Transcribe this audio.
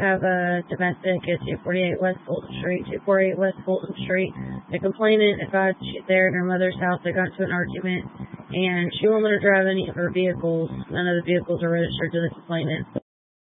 have a domestic at 248 West Fulton Street, 248 West Fulton Street. The complainant got there at her mother's house. They got into an argument, and she won't let her drive any of her vehicles. None of the vehicles are registered to the complainant.